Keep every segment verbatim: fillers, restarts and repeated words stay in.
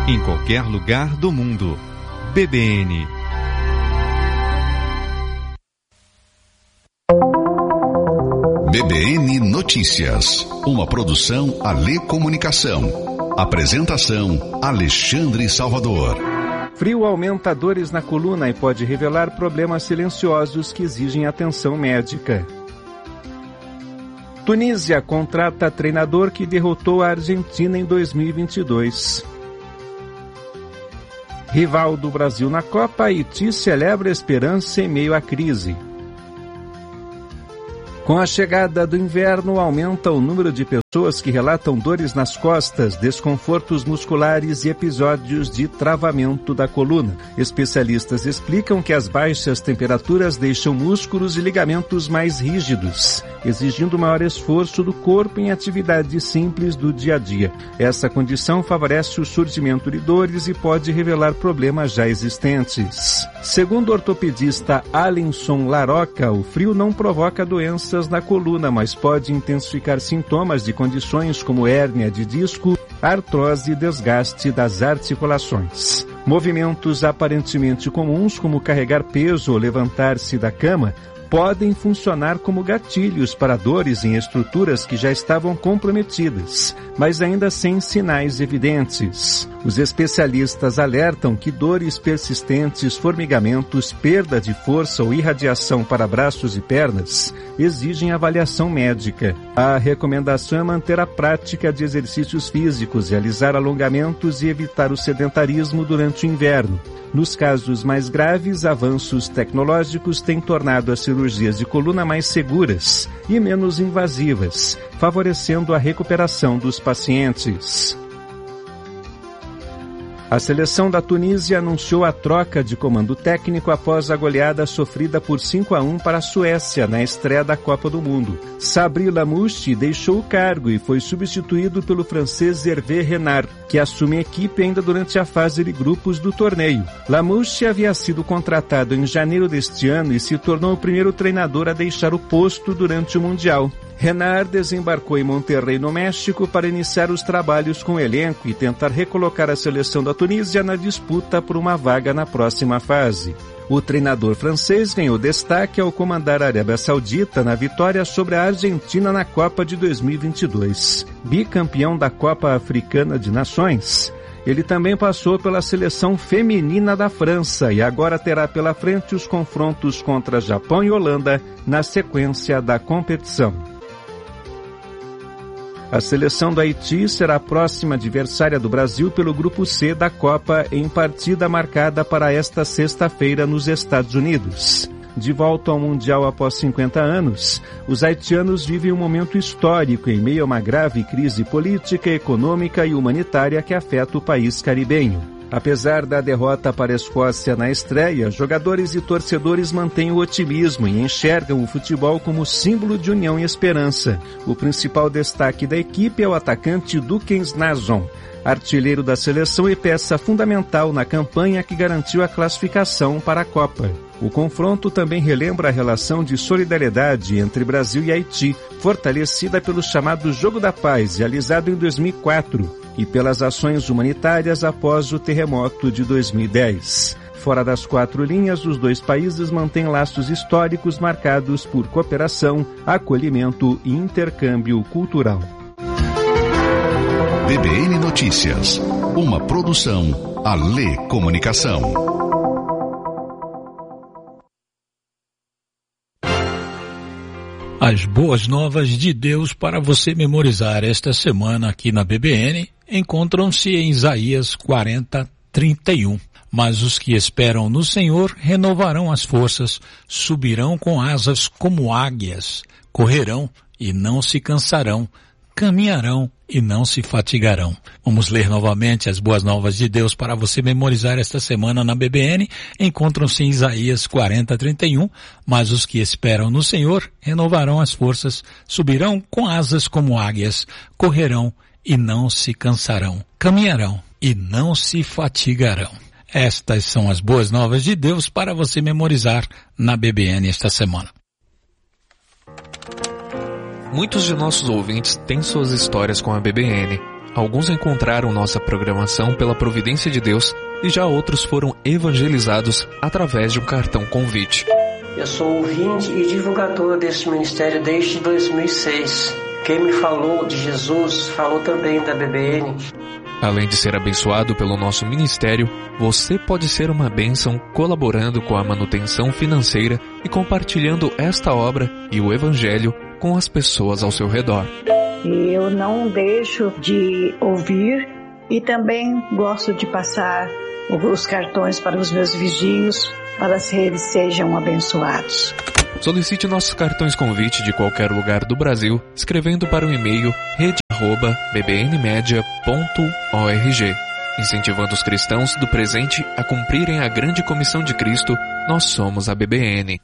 em qualquer lugar do mundo. B B N. B B N Notícias, uma produção Alê Comunicação. Apresentação Alexandre Salvador. Frio aumenta dores na coluna e pode revelar problemas silenciosos que exigem atenção médica. Tunísia contrata treinador que derrotou a Argentina em dois mil e vinte e dois. Rival do Brasil na Copa, Haiti celebra esperança em meio à crise. Com a chegada do inverno, aumenta o número de pessoas que relatam dores nas costas, desconfortos musculares e episódios de travamento da coluna. Especialistas explicam que as baixas temperaturas deixam músculos e ligamentos mais rígidos, exigindo maior esforço do corpo em atividades simples do dia a dia. Essa condição favorece o surgimento de dores e pode revelar problemas já existentes. Segundo o ortopedista Alenson Laroca, o frio não provoca doenças na coluna, mas pode intensificar sintomas de condições como hérnia de disco, artrose e desgaste das articulações. Movimentos aparentemente comuns, como carregar peso ou levantar-se da cama, podem funcionar como gatilhos para dores em estruturas que já estavam comprometidas, mas ainda sem sinais evidentes. Os especialistas alertam que dores persistentes, formigamentos, perda de força ou irradiação para braços e pernas exigem avaliação médica. A recomendação é manter a prática de exercícios físicos, realizar alongamentos e evitar o sedentarismo durante o inverno. Nos casos mais graves, avanços tecnológicos têm tornado as cirurgias de coluna mais seguras e menos invasivas, favorecendo a recuperação dos pacientes. A seleção da Tunísia anunciou a troca de comando técnico após a goleada sofrida por cinco a um para a Suécia na estreia da Copa do Mundo. Sabri Lamouchi deixou o cargo e foi substituído pelo francês Hervé Renard, que assume a equipe ainda durante a fase de grupos do torneio. Lamouchi havia sido contratado em janeiro deste ano e se tornou o primeiro treinador a deixar o posto durante o Mundial. Renard desembarcou em Monterrey, no México, para iniciar os trabalhos com o elenco e tentar recolocar a seleção da Tunísia na disputa por uma vaga na próxima fase. O treinador francês ganhou destaque ao comandar a Arábia Saudita na vitória sobre a Argentina na Copa de dois mil e vinte e dois. Bicampeão da Copa Africana de Nações, ele também passou pela seleção feminina da França e agora terá pela frente os confrontos contra Japão e Holanda na sequência da competição. A seleção do Haiti será a próxima adversária do Brasil pelo Grupo C da Copa, em partida marcada para esta sexta-feira nos Estados Unidos. De volta ao Mundial após cinquenta anos, os haitianos vivem um momento histórico em meio a uma grave crise política, econômica e humanitária que afeta o país caribenho. Apesar da derrota para a Escócia na estreia, jogadores e torcedores mantêm o otimismo e enxergam o futebol como símbolo de união e esperança. O principal destaque da equipe é o atacante Dukens Nazon, artilheiro da seleção e peça fundamental na campanha que garantiu a classificação para a Copa. O confronto também relembra a relação de solidariedade entre Brasil e Haiti, fortalecida pelo chamado Jogo da Paz, realizado em dois mil e quatro, e pelas ações humanitárias após o terremoto de dois mil e dez. Fora das quatro linhas, os dois países mantêm laços históricos marcados por cooperação, acolhimento e intercâmbio cultural. B B N Notícias, uma produção Alê Comunicação. As boas novas de Deus para você memorizar esta semana aqui na B B N encontram-se em Isaías quarenta, trinta e um. Mas os que esperam no Senhor renovarão as forças, subirão com asas como águias, correrão e não se cansarão, caminharão e não se fatigarão. Vamos ler novamente as boas novas de Deus para você memorizar esta semana na B B N. Encontram-se em Isaías quarenta, trinta e um. Mas os que esperam no Senhor renovarão as forças, subirão com asas como águias, correrão e não se cansarão, caminharão e não se fatigarão. Estas são as boas novas de Deus para você memorizar na B B N esta semana. Muitos de nossos ouvintes têm suas histórias com a B B N. alguns encontraram nossa programação pela providência de Deus e já outros foram evangelizados através de um cartão convite. Eu sou ouvinte e divulgador deste ministério desde dois mil e seis. Quem me falou de Jesus falou também da B B N. Além de ser abençoado pelo nosso ministério, você pode ser uma bênção colaborando com a manutenção financeira e compartilhando esta obra e o Evangelho com as pessoas ao seu redor. E eu não deixo de ouvir e também gosto de passar os cartões para os meus vizinhos para que eles sejam abençoados. Solicite nossos cartões convite de qualquer lugar do Brasil, escrevendo para o e-mail rede arroba b b n media ponto org. Incentivando os cristãos do presente a cumprirem a grande comissão de Cristo, nós somos a B B N.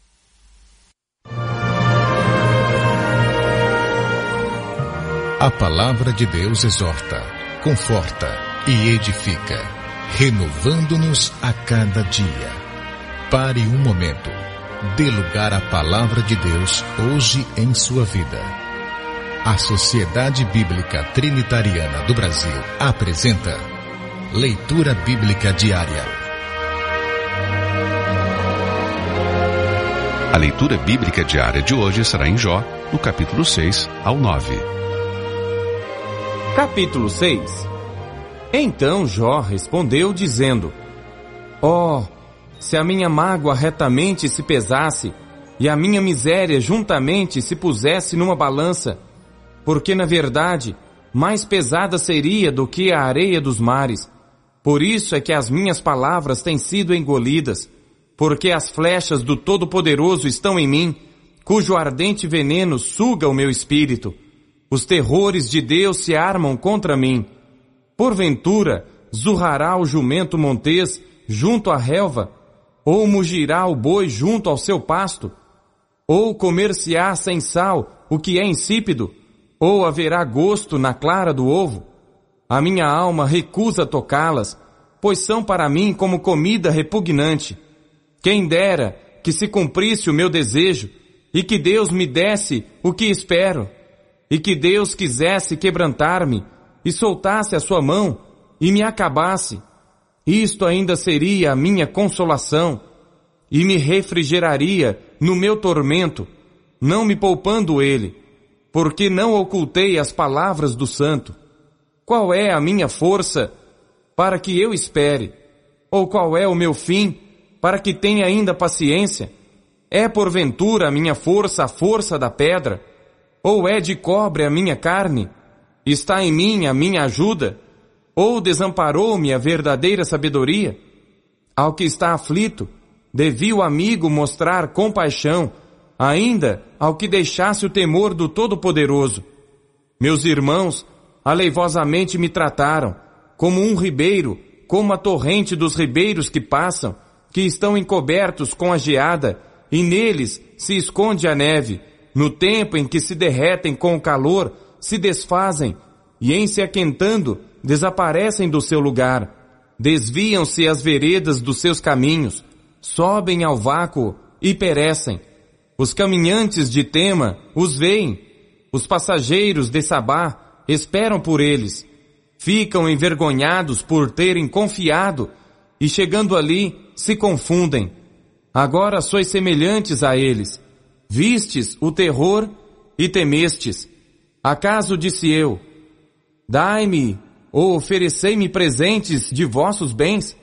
A palavra de Deus exorta, conforta e edifica, renovando-nos a cada dia. Pare um momento. Dê lugar à palavra de Deus hoje em sua vida. A Sociedade Bíblica Trinitariana do Brasil apresenta Leitura Bíblica Diária. A leitura bíblica diária de hoje será em Jó, do capítulo seis ao nove. Capítulo seis. Então Jó respondeu dizendo: Ó, oh, se a minha mágoa retamente se pesasse, e a minha miséria juntamente se pusesse numa balança, porque na verdade mais pesada seria do que a areia dos mares. Por isso é que as minhas palavras têm sido engolidas, porque as flechas do Todo-Poderoso estão em mim, cujo ardente veneno suga o meu espírito. Os terrores de Deus se armam contra mim. Porventura, zurrará o jumento montês junto à relva, ou mugirá o boi junto ao seu pasto? Ou comer-se-á sem sal o que é insípido? Ou haverá gosto na clara do ovo? A minha alma recusa tocá-las, pois são para mim como comida repugnante. Quem dera que se cumprisse o meu desejo, e que Deus me desse o que espero, e que Deus quisesse quebrantar-me, e soltasse a sua mão, e me acabasse. Isto ainda seria a minha consolação, e me refrigeraria no meu tormento, não me poupando ele, porque não ocultei as palavras do santo. Qual é a minha força para que eu espere? Ou qual é o meu fim para que tenha ainda paciência? É porventura a minha força a força da pedra? Ou é de cobre a minha carne? Está em mim a minha ajuda? Ou desamparou-me a verdadeira sabedoria? Ao que está aflito, devia o amigo mostrar compaixão, ainda ao que deixasse o temor do Todo-Poderoso. Meus irmãos aleivosamente me trataram, como um ribeiro, como a torrente dos ribeiros que passam, que estão encobertos com a geada, e neles se esconde a neve. No tempo em que se derretem com o calor, se desfazem, e em se aquentando, desaparecem do seu lugar. Desviam-se as veredas dos seus caminhos, sobem ao vácuo e perecem. Os caminhantes de Tema os veem, os passageiros de Sabá esperam por eles. Ficam envergonhados por terem confiado, e chegando ali, se confundem. Agora sois semelhantes a eles. Vistes o terror e temestes. Acaso disse eu: dai-me ou oferecei-me presentes de vossos bens?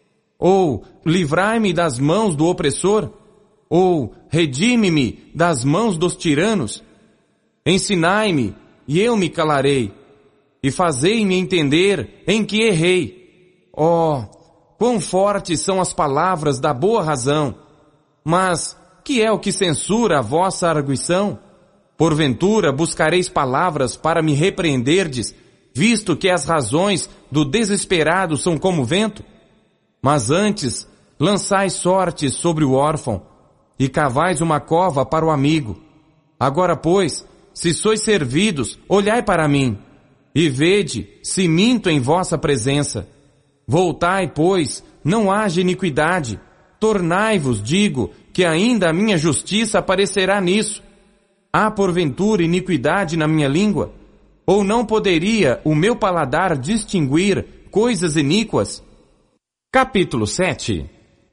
Ou livrai-me das mãos do opressor? Ou redime-me das mãos dos tiranos? Ensinai-me e eu me calarei, e fazei-me entender em que errei. Oh, quão fortes são as palavras da boa razão! Mas que é o que censura a vossa arguição? Porventura buscareis palavras para me repreenderdes, visto que as razões do desesperado são como vento? Mas antes, lançai sorte sobre o órfão, e cavais uma cova para o amigo. Agora, pois, se sois servidos, olhai para mim, e vede se minto em vossa presença. Voltai, pois, não haja iniquidade. Tornai-vos, digo, que ainda a minha justiça aparecerá nisso. Há porventura iniquidade na minha língua? Ou não poderia o meu paladar distinguir coisas iníquas? Capítulo sete.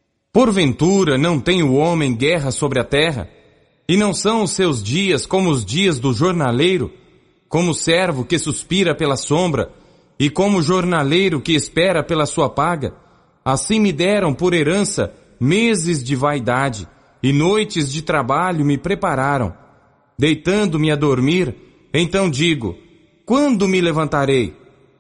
Porventura não tem o homem guerra sobre a terra? E não são os seus dias como os dias do jornaleiro, como o servo que suspira pela sombra, e como o jornaleiro que espera pela sua paga? Assim me deram por herança meses de vaidade, e noites de trabalho me prepararam. Deitando-me a dormir, então digo, quando me levantarei?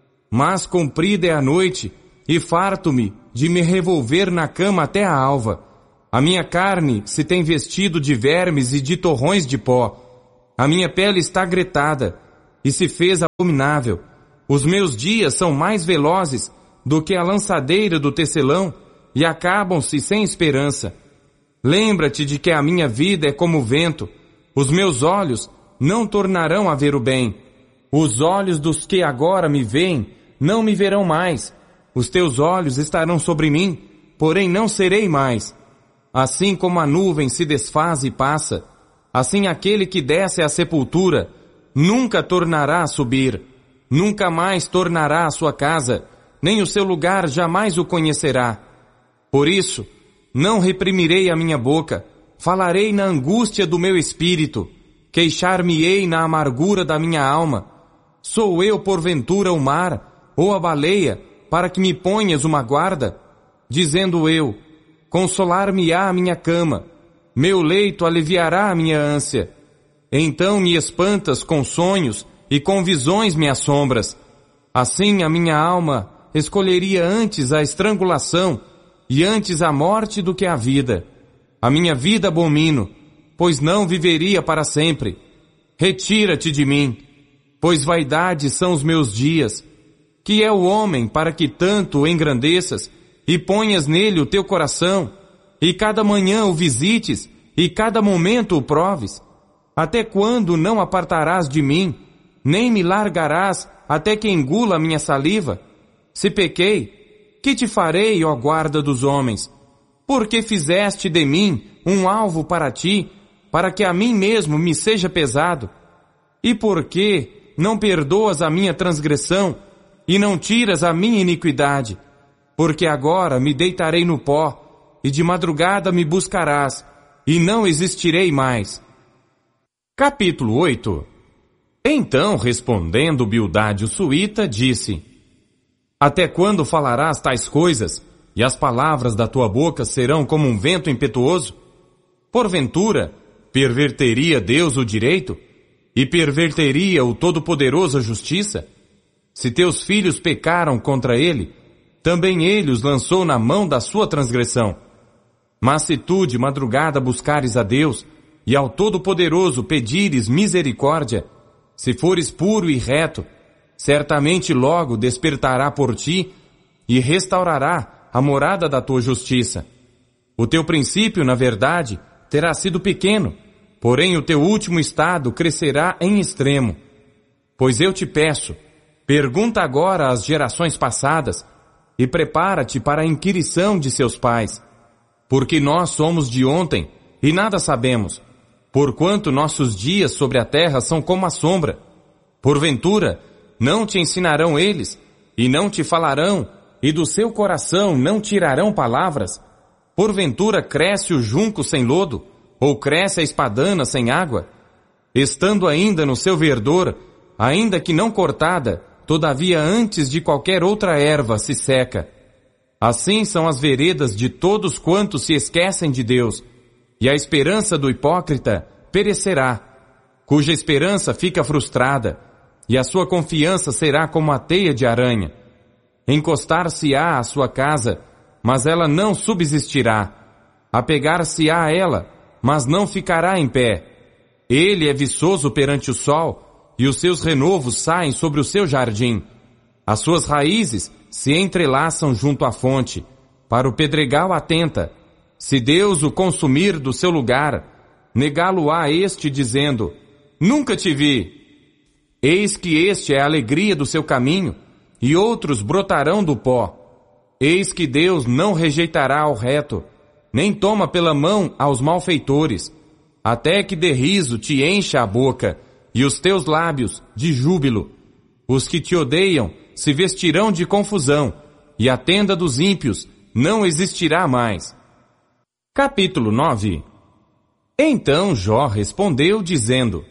Mas comprida é a noite, e farto-me de me revolver na cama até a alva. A minha carne se tem vestido de vermes e de torrões de pó. A minha pele está gretada e se fez abominável. Os meus dias são mais velozes do que a lançadeira do tecelão e acabam-se sem esperança. Lembra-te de que a minha vida é como o vento. Os meus olhos não tornarão a ver o bem. Os olhos dos que agora me veem não me verão mais. Os teus olhos estarão sobre mim, porém não serei mais. Assim como a nuvem se desfaz e passa, assim aquele que desce à sepultura nunca tornará a subir, nunca mais tornará à sua casa, nem o seu lugar jamais o conhecerá. Por isso, não reprimirei a minha boca, falarei na angústia do meu espírito, queixar-me-ei na amargura da minha alma. Sou eu porventura o mar, ou a baleia, para que me ponhas uma guarda? Dizendo eu, consolar-me-á a minha cama, meu leito aliviará a minha ânsia. Então me espantas com sonhos e com visões me assombras. Assim a minha alma escolheria antes a estrangulação e antes a morte do que a vida. A minha vida abomino, pois não viveria para sempre. Retira-te de mim, pois vaidade são os meus dias. Que é o homem para que tanto o engrandeças e ponhas nele o teu coração, e cada manhã o visites, e cada momento o proves? Até quando não apartarás de mim, nem me largarás até que engula a minha saliva? Se pequei, que te farei, ó guarda dos homens? Porque fizeste de mim um alvo para ti, para que a mim mesmo me seja pesado? E por que não perdoas a minha transgressão, e não tiras a minha iniquidade? Porque agora me deitarei no pó, e de madrugada me buscarás, e não existirei mais. Capítulo oito. Então, respondendo Bildade o suíta, disse, até quando falarás tais coisas, e as palavras da tua boca serão como um vento impetuoso? Porventura, perverteria Deus o direito? E perverteria o Todo-Poderoso a justiça? Se teus filhos pecaram contra ele, também ele os lançou na mão da sua transgressão. Mas se tu de madrugada buscares a Deus, e ao Todo-Poderoso pedires misericórdia, se fores puro e reto, certamente logo despertará por ti, e restaurará a morada da tua justiça. O teu princípio, na verdade, terá sido pequeno, porém o teu último estado crescerá em extremo. Pois eu te peço, pergunta agora às gerações passadas, e prepara-te para a inquirição de seus pais. Porque nós somos de ontem, e nada sabemos, porquanto nossos dias sobre a terra são como a sombra. Porventura, não te ensinarão eles, e não te falarão, e do seu coração não tirarão palavras? Porventura cresce o junco sem lodo, ou cresce a espadana sem água? Estando ainda no seu verdor, ainda que não cortada, todavia antes de qualquer outra erva se seca. Assim são as veredas de todos quantos se esquecem de Deus, e a esperança do hipócrita perecerá, cuja esperança fica frustrada, e a sua confiança será como a teia de aranha. Encostar-se-á à sua casa, mas ela não subsistirá. Apegar-se-á a ela, mas não ficará em pé. Ele é viçoso perante o sol, e os seus renovos saem sobre o seu jardim. As suas raízes se entrelaçam junto à fonte. Para o pedregal atenta. Se Deus o consumir do seu lugar, negá-lo-á este dizendo, nunca te vi. Eis que este é a alegria do seu caminho, e outros brotarão do pó. Eis que Deus não rejeitará ao reto, nem toma pela mão aos malfeitores, até que de riso te encha a boca, e os teus lábios de júbilo, Os que te odeiam se vestirão de confusão, e a tenda dos ímpios não existirá mais. Capítulo nove. Então Jó respondeu dizendo: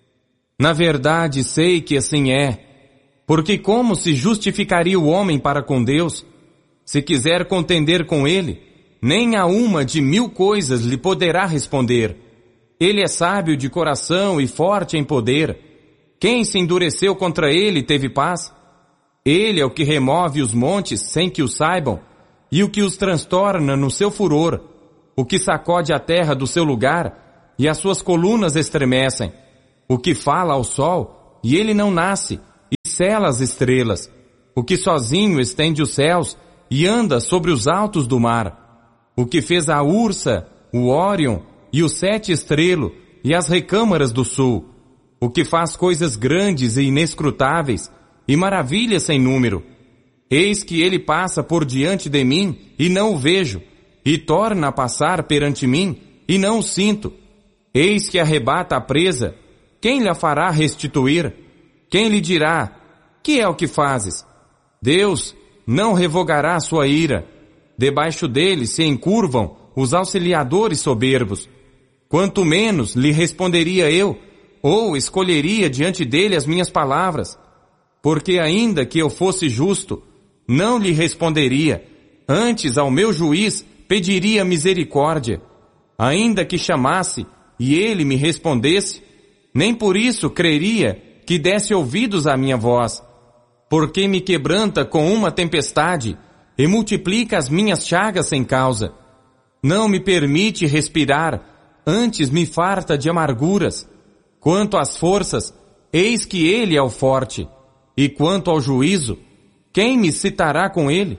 Na verdade sei que assim é, porque como se justificaria o homem para com Deus? Se quiser contender com ele, nem a uma de mil coisas lhe poderá responder. Ele é sábio de coração e forte em poder. Quem se endureceu contra ele teve paz? Ele é o que remove os montes sem que o saibam, e o que os transtorna no seu furor, o que sacode a terra do seu lugar, e as suas colunas estremecem, o que fala ao sol, e ele não nasce, e sela as estrelas, o que sozinho estende os céus, e anda sobre os altos do mar, o que fez a Ursa, o Órion, e o Sete Estrelo, e as recâmaras do sul, o que faz coisas grandes e inescrutáveis, e maravilhas sem número. Eis que ele passa por diante de mim, e não o vejo, e torna a passar perante mim, e não o sinto. Eis que arrebata a presa, quem lhe fará restituir? Quem lhe dirá, que é o que fazes? Deus não revogará sua ira. Debaixo dele se encurvam os auxiliadores soberbos. Quanto menos lhe responderia eu, ou escolheria diante dele as minhas palavras. Porque ainda que eu fosse justo, não lhe responderia, antes ao meu juiz pediria misericórdia. Ainda que chamasse e ele me respondesse, nem por isso creria que desse ouvidos à minha voz. Porque me quebranta com uma tempestade e multiplica as minhas chagas sem causa. Não me permite respirar, antes me farta de amarguras. Quanto às forças, eis que ele é o forte. E quanto ao juízo, quem me citará com ele?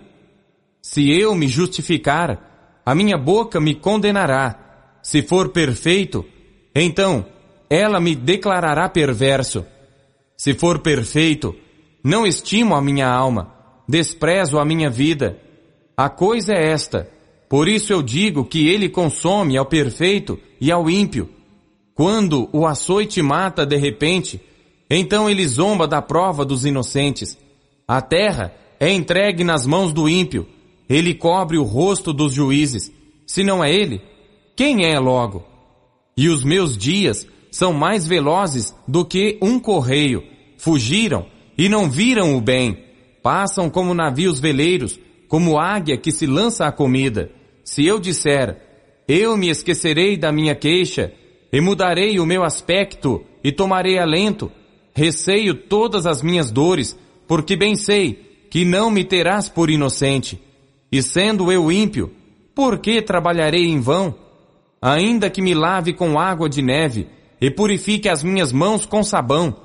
Se eu me justificar, a minha boca me condenará. Se for perfeito, então ela me declarará perverso. Se for perfeito, não estimo a minha alma, desprezo a minha vida. A coisa é esta, por isso eu digo que ele consome ao perfeito e ao ímpio. Quando o açoite mata de repente, então ele zomba da prova dos inocentes. A terra é entregue nas mãos do ímpio. Ele cobre o rosto dos juízes. Se não é ele, quem é logo? E os meus dias são mais velozes do que um correio. Fugiram e não viram o bem. Passam como navios veleiros, como águia que se lança à comida. Se eu disser, eu me esquecerei da minha queixa, e mudarei o meu aspecto, e tomarei alento, receio todas as minhas dores, porque bem sei que não me terás por inocente. E sendo eu ímpio, por que trabalharei em vão? Ainda que me lave com água de neve, e purifique as minhas mãos com sabão,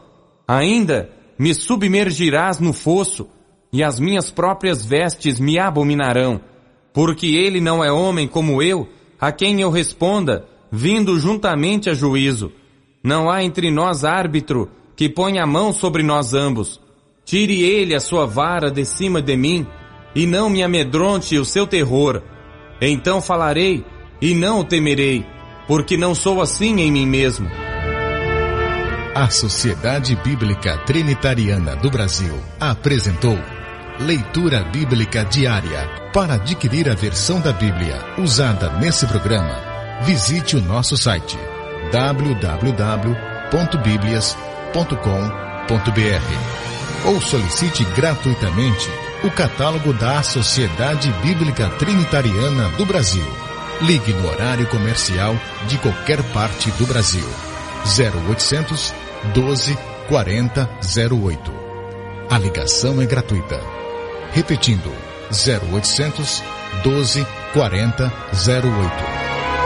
ainda me submergirás no fosso, e as minhas próprias vestes me abominarão, porque ele não é homem como eu, a quem eu responda, vindo juntamente a juízo. Não há entre nós árbitro que ponha a mão sobre nós ambos. Tire ele a sua vara de cima de mim, e não me amedronte o seu terror. Então falarei, e não o temerei, porque não sou assim em mim mesmo. A Sociedade Bíblica Trinitariana do Brasil apresentou Leitura Bíblica Diária. Para adquirir a versão da Bíblia usada nesse programa, visite o nosso site w w w ponto biblias ponto com ponto b r ou solicite gratuitamente o catálogo da Sociedade Bíblica Trinitariana do Brasil. Ligue no horário comercial de qualquer parte do Brasil. zero oitocentos, doze, quarenta, zero oito. A ligação é gratuita. Repetindo, zero oitocentos, doze, quarenta, zero oito.